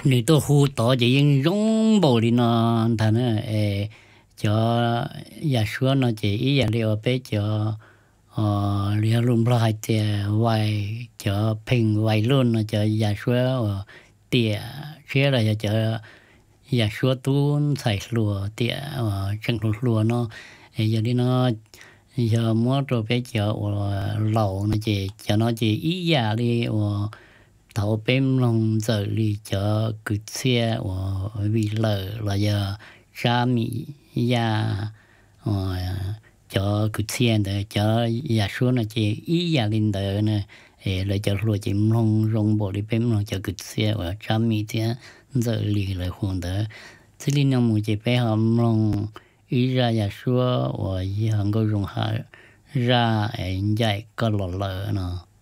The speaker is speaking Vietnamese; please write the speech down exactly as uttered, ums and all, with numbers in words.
你都胡多就用用不哩呢，他呢诶，叫也说呢，就一夜了被叫呃，了论不还的外叫平外论呢，叫也说呃，địa，这了也叫也说都才路địa呃，正路路呢，诶，有的呢。giờ mua đồ bé giờ lẩu nó chỉ cho nó chỉ ý giả đi và thầu bếm lòng giờ đi cho cứ xe và vì lợ là giờ ra mỹ ya cho cứ xe để cho giả số nó chỉ ý giả lên đời nè là cho lúa chỉ lòng rong bộ đi bếm lòng cho cứ xe và ra mỹ thế giờ đi là hoàn đó thế nên nó muốn chỉ bé hầm lòng ý ra giả số và ý hàng có dùng hạ ra ấy dạy có lọ lợ nó